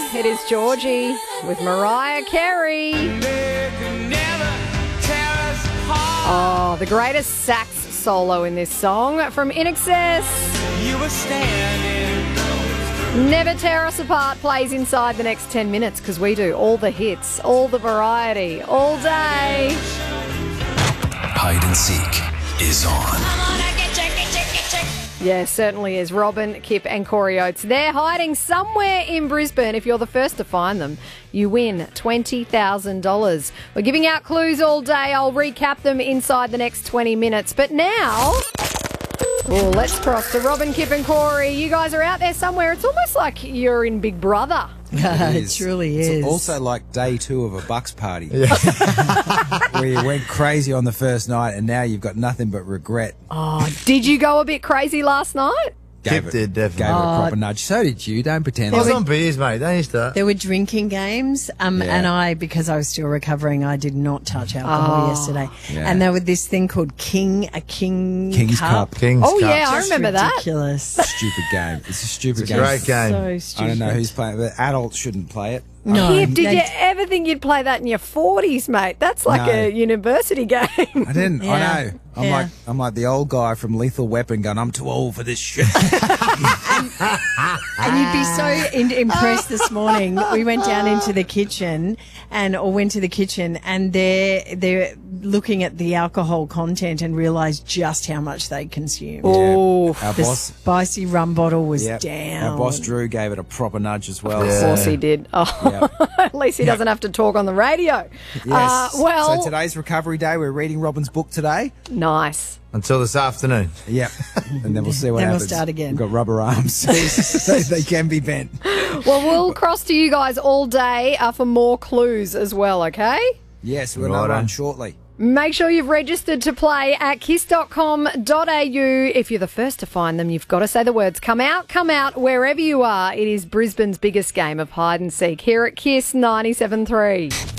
It is Georgie with Mariah Carey. Oh, the greatest sax solo in this song from INXS. Never Tear Us Apart plays inside the next 10 minutes because we do all the hits, all the variety, all day. Hide and Seek is on. Yeah, certainly is. Robin, Kip and Corey Oates. They're hiding somewhere in Brisbane. If you're the first to find them, you win $20,000. We're giving out clues all day. I'll recap them inside the next 20 minutes. But now, let's cross to Robin, Kip and Corey. You guys are out there somewhere. It's almost like you're in Big Brother. It truly is. It's also like day 2 of a Bucks party. Where you went crazy on the first night and now you've got nothing but regret. Oh, did you go a bit crazy last night? Gave it a proper nudge. So did you. Don't pretend. I was on beers, mate. Don't you start? There were drinking games, and I, because I was still recovering, I did not touch alcohol yesterday. Yeah. And there was this thing called King's Cup. King's Cup. Yeah, I remember that. Ridiculous. Stupid game. It's a stupid game. Great game. So stupid. I don't know who's playing it, but adults shouldn't play it. No. Kip, did you ever think you'd play that in your 40s, mate? That's like a university game. I didn't. Yeah. I know. I'm like the old guy from Lethal Weapon going, I'm too old for this shit. And you'd be so impressed this morning. We went down into the kitchen and they're looking at the alcohol content and realised just how much they consumed. Oh, the spicy rum bottle was down. Our boss Drew gave it a proper nudge as well. Of course he did. At least he doesn't have to talk on the radio. Yes. So today's recovery day. We're reading Robin's book today. Nice. Until this afternoon. Yep. And then we'll see what Then happens. we'll start again. We've got rubber arms, so they can be bent. Well, we'll cross to you guys all day for more clues as well, okay? Yes, we'll know one shortly. Make sure you've registered to play at kiss.com.au. If you're the first to find them, you've got to say the words, come out, wherever you are. It is Brisbane's biggest game of hide and seek here at Kiss 97.3.